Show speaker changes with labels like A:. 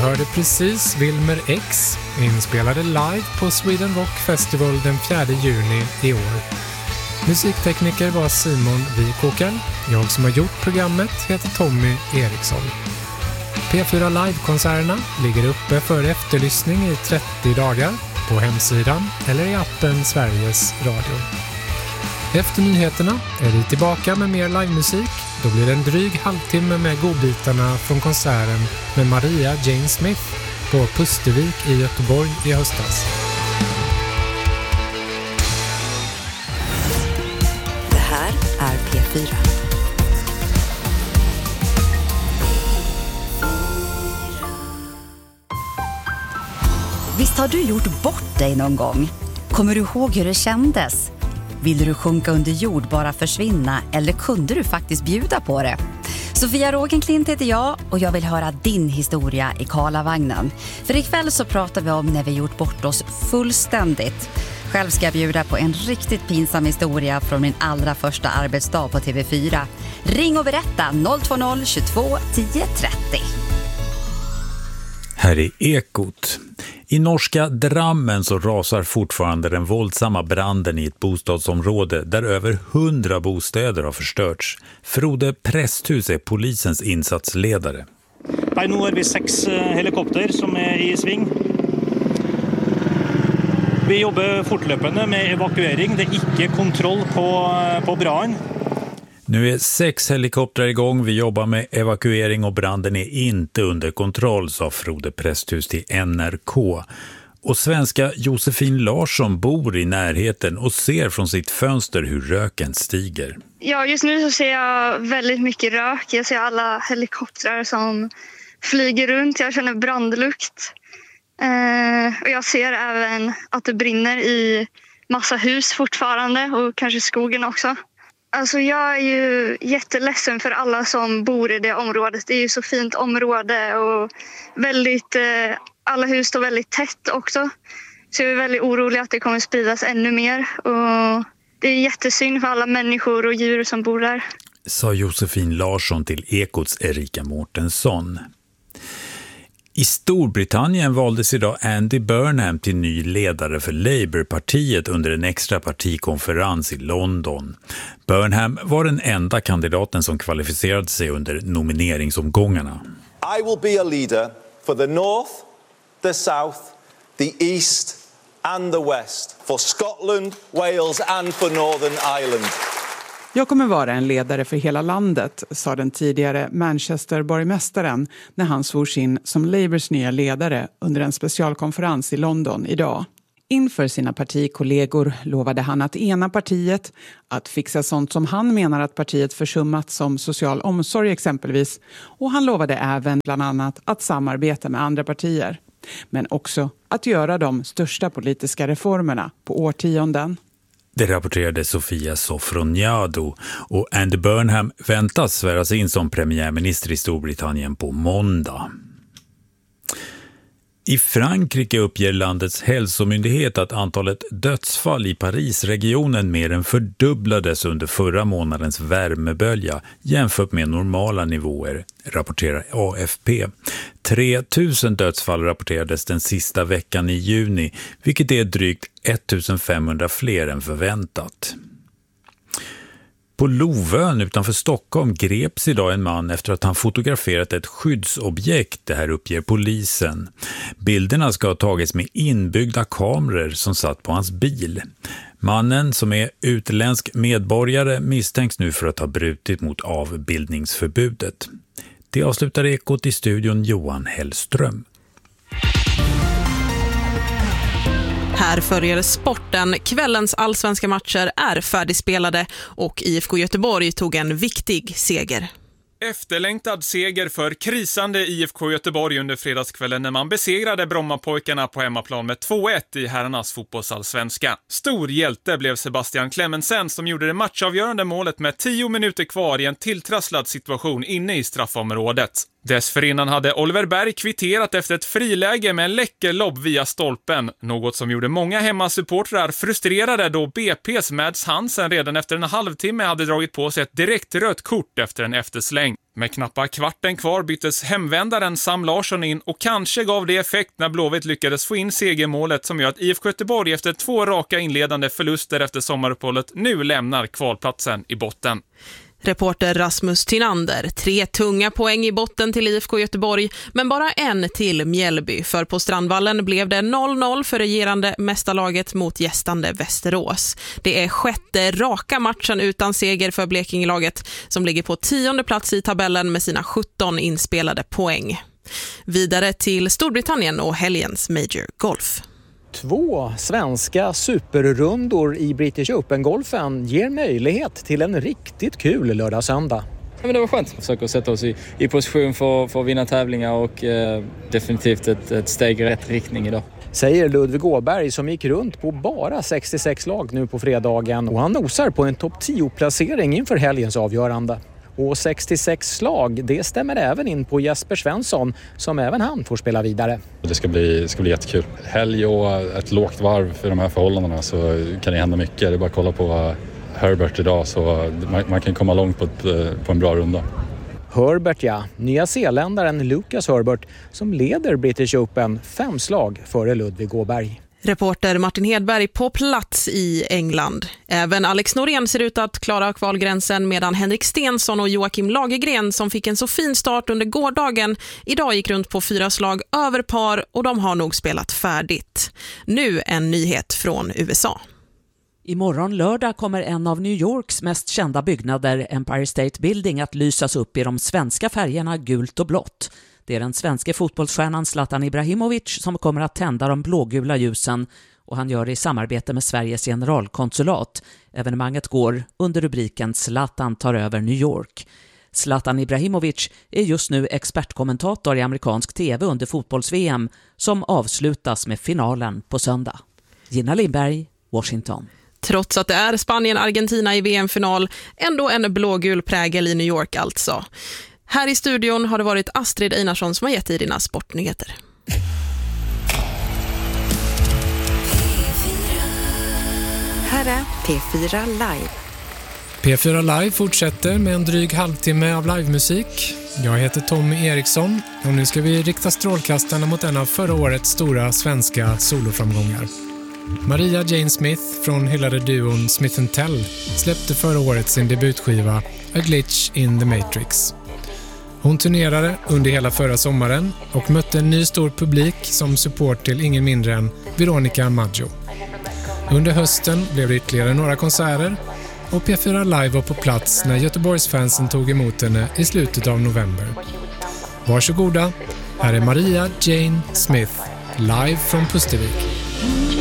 A: hörde precis Wilmer X, inspelade live på Sweden Rock Festival den 4 juni i år. Musiktekniker var Simon Wikåker. Jag som har gjort programmet heter Tommy Eriksson. P4 Live-konserterna ligger uppe för efterlyssning i 30 dagar på hemsidan eller i appen Sveriges Radio. Efter nyheterna är vi tillbaka med mer livemusik. Då blir det en dryg halvtimme med godbitarna från konserten med Maria Jane Smith på Pustervik i Göteborg i höstas.
B: Det här är P4. Visst har du gjort bort dig någon gång? Kommer du ihåg hur det kändes? Ville du sjunka under jord, bara försvinna, eller kunde du faktiskt bjuda på det? Sofia Rogenklint heter jag och jag vill höra din historia i Karlavagnen. För ikväll så pratar vi om när vi gjort bort oss fullständigt. Själv ska jag bjuda på en riktigt pinsam historia från min allra första arbetsdag på TV4. Ring och berätta 020 22 10 30.
C: Här är Ekot. I norska Drammen så rasar fortfarande den våldsamma branden i ett bostadsområde där över 100 bostäder har förstörts. Frode Presthus är polisens insatsledare.
D: Nu har vi 6 helikopter som är i sving. Vi jobbar fortlöpande med evakuering. Det är inte kontroll på branden.
C: Nu är 6 helikoptrar igång. Vi jobbar med evakuering och branden är inte under kontroll, sa Frode Presthus till NRK. Och svenska Josefin Larsson bor i närheten och ser från sitt fönster hur röken stiger.
E: Ja, just nu så ser jag väldigt mycket rök. Jag ser alla helikoptrar som flyger runt. Jag känner brandlukt. Och jag ser även att det brinner i massa hus fortfarande och kanske skogen också. Alltså jag är ju jätteledsen för alla som bor i det området. Det är ju så fint område och väldigt, alla hus står väldigt tätt också. Så jag är väldigt orolig att det kommer spridas ännu mer. Och det är jättesynd för alla människor och djur som bor där.
C: Sa Josefin Larsson till Ekots Erika Mårtensson. I Storbritannien valdes idag Andy Burnham till ny ledare för Labourpartiet under en extra partikonferens i London. Burnham var den enda kandidaten som kvalificerade sig under nomineringsomgångarna.
F: I will be a leader for the North, the South, the East and the West, for Scotland, Wales and for Northern Ireland.
G: Jag kommer vara en ledare för hela landet, sa den tidigare Manchester-borgmästaren när han svors in som Labours nya ledare under en specialkonferens i London idag. Inför sina partikollegor lovade han att ena partiet, att fixa sånt som han menar att partiet försummat som social omsorg exempelvis, och han lovade även bland annat att samarbeta med andra partier. Men också att göra de största politiska reformerna på årtionden.
C: Det rapporterade Sofia Sofroniado och Andy Burnham väntas sväras in som premiärminister i Storbritannien på måndag. I Frankrike uppger landets hälsomyndighet att antalet dödsfall i Parisregionen mer än fördubblades under förra månadens värmebölja jämfört med normala nivåer, rapporterar AFP. 3000 dödsfall rapporterades den sista veckan i juni, vilket är drygt 1500 fler än förväntat. På Lovön utanför Stockholm greps idag en man efter att han fotograferat ett skyddsobjekt, det här uppger polisen. Bilderna ska ha tagits med inbyggda kameror som satt på hans bil. Mannen, som är utländsk medborgare, misstänks nu för att ha brutit mot avbildningsförbudet. Det avslutar Ekot i studion Johan Hellström.
H: Här följer sporten. Kvällens allsvenska matcher är färdigspelade och IFK Göteborg tog en viktig seger.
I: Efterlängtad seger för krisande IFK Göteborg under fredagskvällen när man besegrade Brommapojkarna på hemmaplan med 2-1 i herrarnas fotbollsallsvenska. Stor hjälte blev Sebastian Clemensen som gjorde det matchavgörande målet med 10 minuter kvar i en tilltrasslad situation inne i straffområdet. Dessförinnan hade Oliver Berg kvitterat efter ett friläge med en läcker lobb via stolpen, något som gjorde många hemmasupportrar frustrerade då BP's Mads Hansen redan efter en halvtimme hade dragit på sig ett direkt rött kort efter en eftersläng. Med knappa kvarten kvar byttes hemvändaren Sam Larsson in och kanske gav det effekt när Blåvitt lyckades få in segermålet som gör att IFK Göteborg efter 2 raka inledande förluster efter sommaruppehållet nu lämnar kvalplatsen i botten.
H: Reporter Rasmus Tinander, 3 tunga poäng i botten till IFK Göteborg, men bara en till Mjällby. För på Strandvallen blev det 0-0 för regerande mästarlaget mot gästande Västerås. Det är 6:e raka matchen utan seger för Blekingelaget som ligger på 10:e plats i tabellen med sina 17 inspelade poäng. Vidare till Storbritannien och helgens Major Golf.
J: 2 svenska superrundor i British Open-golfen ger möjlighet till en riktigt kul lördag-söndag.
K: Ja, men det var skönt att försöka sätta oss i position för att vinna tävlingar och definitivt ett steg i rätt riktning idag.
J: Säger Ludvig Åberg som gick runt på bara 66 lag nu på fredagen och han nosar på en topp 10-placering inför helgens avgörande. Och 66 slag, det stämmer även in på Jesper Svensson som även han får spela vidare.
L: Det ska bli jättekul. Helg och ett lågt varv för de här förhållandena så kan det hända mycket. Det är bara att kolla på Herbert idag så man kan komma långt på en bra runda.
J: Herbert, ja. Nya zeeländaren Lucas Herbert som leder British Open 5 slag före Ludvig Åberg.
H: Reporter Martin Hedberg på plats i England. Även Alex Norén ser ut att klara kvalgränsen medan Henrik Stensson och Joakim Lagergren som fick en så fin start under gårdagen idag gick runt på 4 slag över par och de har nog spelat färdigt. Nu en nyhet från USA.
M: Imorgon lördag kommer en av New Yorks mest kända byggnader, Empire State Building, att lysas upp i de svenska färgerna gult och blått. Det är den svenska fotbollsstjärnan Zlatan Ibrahimovic som kommer att tända de blågula ljusen och han gör det i samarbete med Sveriges generalkonsulat. Evenemanget går under rubriken Zlatan tar över New York. Zlatan Ibrahimovic är just nu expertkommentator i amerikansk tv under fotbolls-VM som avslutas med finalen på söndag. Gina Lindberg, Washington.
H: Trots att det är Spanien-Argentina i VM-final, ändå en blågul prägel i New York alltså. Här i studion har det varit Astrid Einarsson som har gett i dina sportnyheter.
B: Här är P4 Live.
A: P4 Live fortsätter med en dryg halvtimme av livemusik. Jag heter Tommy Eriksson och nu ska vi rikta strålkastarna mot en av förra årets stora svenska soloframgångar. Maria Jane Smith från hyllade duon Smith & Tell släppte förra året sin debutskiva A Glitch in the Matrix. Hon turnerade under hela förra sommaren och mötte en ny stor publik som support till ingen mindre än Veronica Maggio. Under hösten blev det ytterligare några konserter och P4 Live var på plats när Göteborgsfansen tog emot henne i slutet av november. Varsågoda, här är Maria Jane Smith live från Pustervik.